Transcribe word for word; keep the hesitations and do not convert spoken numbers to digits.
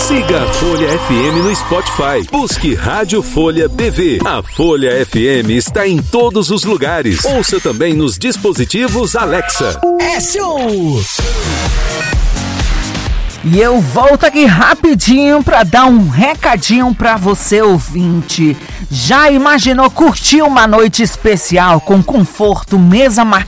Siga a Folha F M no Spotify. Busque Rádio Folha B V. A Folha F M está em todos os lugares. Ouça também nos dispositivos Alexa. É show! E eu volto aqui rapidinho para dar um recadinho para você, ouvinte. Já imaginou curtir uma noite especial com conforto, mesa marcada?